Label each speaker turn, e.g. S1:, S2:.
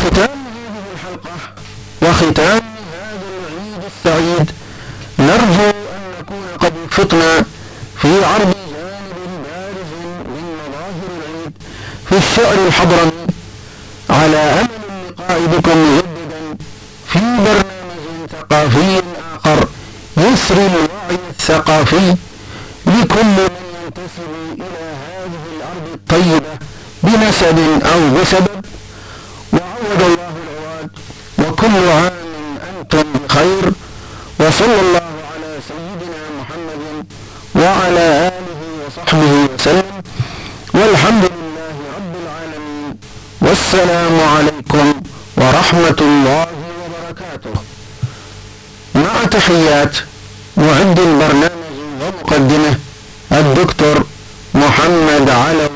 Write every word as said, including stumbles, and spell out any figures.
S1: ختام هذه الحلقة وختام هذا العيد السعيد نرجو أن نكون قد وفقنا في عرض جانب بارز من مظاهر العيد في الشعر الحضرمي، على أمل اللقاء بكم مجددا في برنامج ثقافي آخر يسري الوعي الثقافي لكل من ينتسب إلى هذه الأرض الطيبة بنسب أو بسبب. وعوض الله العواد، وكل عام أنتم بخير، وصلى الله على سيدنا محمد وعلى آله وصحبه وسلم، والحمد لله رب العالمين، والسلام عليكم ورحمة الله وبركاته. مع تحيات معد البرنامج ومقدمه الدكتور محمد علوي.